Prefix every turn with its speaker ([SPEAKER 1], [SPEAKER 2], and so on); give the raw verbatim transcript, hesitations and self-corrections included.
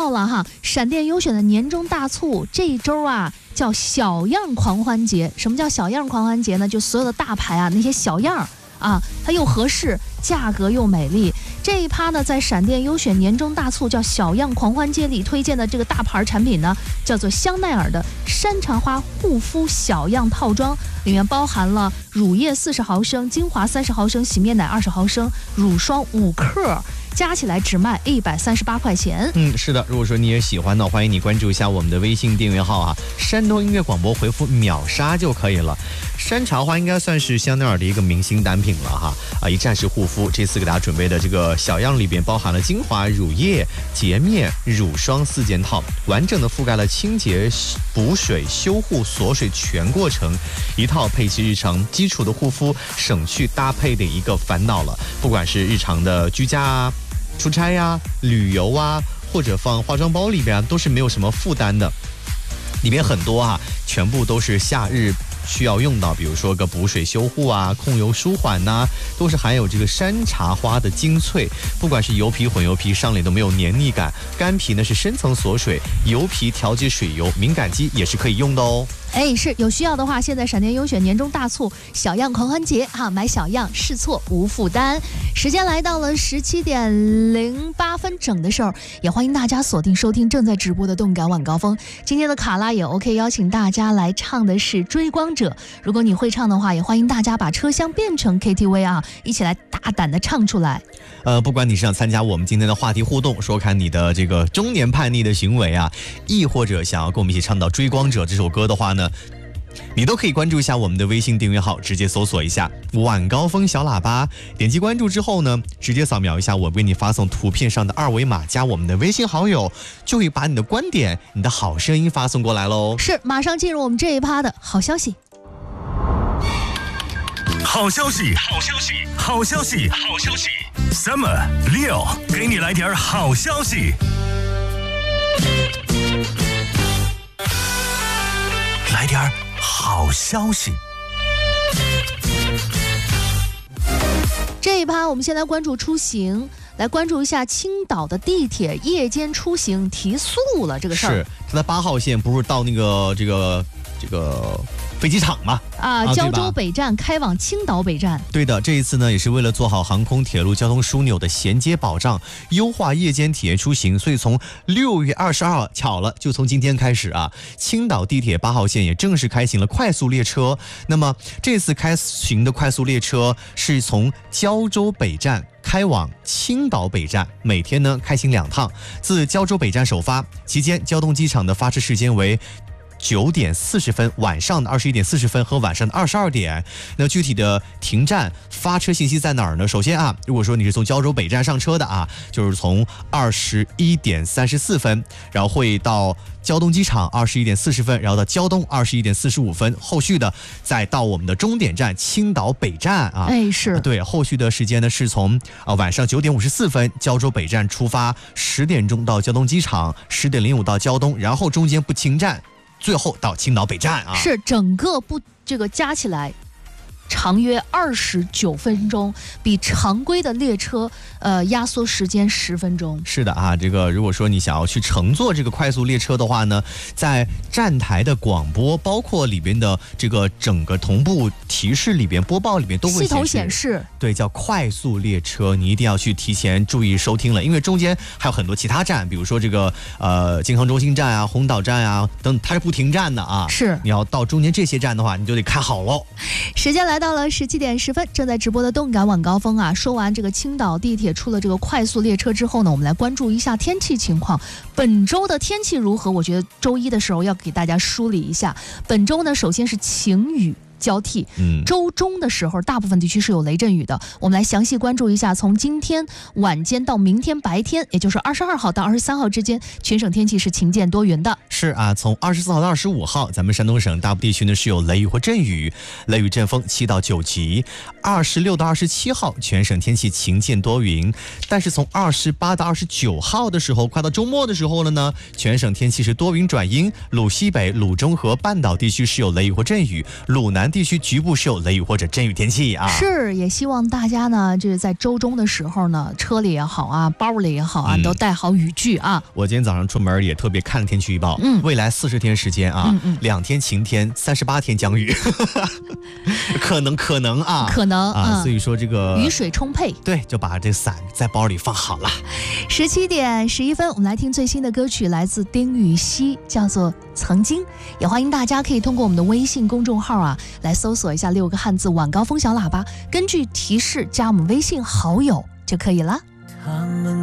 [SPEAKER 1] 到了哈，闪电优选的年终大促，这一周啊叫小样狂欢节。什么叫小样狂欢节呢？就所有的大牌啊，那些小样啊，它又合适，价格又美丽。这一趴呢，在闪电优选年终大促叫小样狂欢节里推荐的这个大牌产品呢，叫做香奈儿的山茶花护肤小样套装，里面包含了乳液四十毫升、精华三十毫升、洗面奶二十毫升、乳霜五克。加起来只卖一百三十八块钱。
[SPEAKER 2] 嗯，是的。如果说你也喜欢呢，欢迎你关注一下我们的微信订阅号啊，山东音乐广播回复秒杀就可以了。山茶花应该算是香奈儿的一个明星单品了哈啊，一站式护肤。这次给大家准备的这个小样里边包含了精华、乳液、洁面、乳霜四件套，完整的覆盖了清洁、补水、修护、锁水全过程，一套配齐日常基础的护肤，省去搭配的一个烦恼了。不管是日常的居家啊、出差呀、啊、旅游啊，或者放化妆包里边、啊、都是没有什么负担的。里面很多啊，全部都是夏日需要用到，比如说个补水修护啊、控油舒缓呐、啊，都是含有这个山茶花的精粹。不管是油皮、混油皮，上脸都没有黏腻感；干皮呢是深层锁水，油皮调节水油，敏感肌也是可以用的哦。
[SPEAKER 1] 哎，是有需要的话，现在闪电优选年终大促小样狂欢节哈，买小样试错无负担。时间来到了十七点零八分整的时候，也欢迎大家锁定收听正在直播的动感晚高峰。今天的卡拉也 OK， 邀请大家来唱的是《追光者》。如果你会唱的话，也欢迎大家把车厢变成 K T V 啊，一起来大胆的唱出来。
[SPEAKER 2] 呃，不管你是想参加我们今天的话题互动，说看你的这个中年叛逆的行为啊，亦或者想要跟我们一起唱到《追光者》这首歌的话呢，你都可以关注一下我们的微信订阅号，直接搜索一下晚高峰小喇叭，点击关注之后呢，直接扫描一下我为你发送图片上的二维码，加我们的微信好友，就会把你的观点、你的好声音发送过来喽。
[SPEAKER 1] 是，马上进入我们这一趴的好消息。
[SPEAKER 3] 好消息，好消息，好消息，好消息 ！Summer Leo 给你来点好消息。来点好消息。
[SPEAKER 1] 这一趴我们先来关注出行，来关注一下青岛的地铁夜间出行提速了这个事儿。
[SPEAKER 2] 是，它的八号线不是到那个这个这个飞机场嘛？
[SPEAKER 1] 啊，
[SPEAKER 2] 啊
[SPEAKER 1] 胶州北站开往青岛北站。
[SPEAKER 2] 对的，这一次呢也是为了做好航空铁路交通枢纽的衔接保障，优化夜间体验出行，所以从六月二十二号，巧了，就从今天开始啊，青岛地铁八号线也正式开行了快速列车。那么这次开行的快速列车是从胶州北站开往青岛北站，每天呢开行两趟，自胶州北站首发，期间胶东机场的发车时间为九点四十分，晚上的二十一点四十分和晚上的二十二点。那具体的停站发车信息在哪儿呢？首先啊，如果说你是从胶州北站上车的啊，就是从二十一点三十四分，然后会到胶东机场二十一点四十分，然后到胶东二十一点四十五分，后续的再到我们的终点站青岛北站啊。
[SPEAKER 1] 哎，是
[SPEAKER 2] 对，后续的时间呢是从呃晚上九点五十四分胶州北站出发，十点钟到胶东机场，十点零五到胶东，然后中间不停站。最后到青岛北站啊，
[SPEAKER 1] 是整个不这个加起来长约二十九分钟，比常规的列车呃压缩时间十分钟。
[SPEAKER 2] 是的啊，这个如果说你想要去乘坐这个快速列车的话呢，在站台的广播，包括里边的这个整个同步提示里边、播报里边都会
[SPEAKER 1] 系统显示，
[SPEAKER 2] 对，叫快速列车，你一定要去提前注意收听了，因为中间还有很多其他站，比如说这个呃京杭中心站啊、红岛站啊等，它是不停站的啊。
[SPEAKER 1] 是，
[SPEAKER 2] 你要到中间这些站的话，你就得看好喽。
[SPEAKER 1] 时间来到了十七点十分，正在直播的动感晚高峰啊。说完这个青岛地铁出了这个快速列车之后呢，我们来关注一下天气情况。本周的天气如何？我觉得周一的时候要给大家梳理一下。本周呢，首先是晴雨交替，
[SPEAKER 2] 嗯，
[SPEAKER 1] 周中的时候大部分地区是有雷阵雨的。我们来详细关注一下，从今天晚间到明天白天，也就是二十二号到二十三号之间，全省天气是晴间多云的。
[SPEAKER 2] 是啊，从二十四号到二十五号，咱们山东省大部地区呢是有雷雨或阵雨，雷雨阵风七到九级。二十六到二十七号，全省天气晴间多云。但是从二十八到二十九号的时候，快到周末的时候了呢，全省天气是多云转阴，鲁西北、鲁中和半岛地区是有雷雨或阵雨，鲁南南地区局部是有雷雨或者阵雨天气啊。
[SPEAKER 1] 是，也希望大家呢，就是在周中的时候呢，车里也好啊，包里也好啊，嗯、都带好雨具啊。
[SPEAKER 2] 我今天早上出门也特别看了天气预报，嗯，未来四十天时间啊，嗯嗯，两天晴天，三十八天降雨，可能可能啊，
[SPEAKER 1] 可能
[SPEAKER 2] 啊、嗯，所以说这个
[SPEAKER 1] 雨水充沛，
[SPEAKER 2] 对，就把这伞在包里放好了。
[SPEAKER 1] 十七点十一分，我们来听最新的歌曲，来自丁禹兮，叫做《曾经》。也欢迎大家可以通过我们的微信公众号啊，来搜索一下六个汉字晚高峰小喇叭，根据提示加我们微信好友就可以了。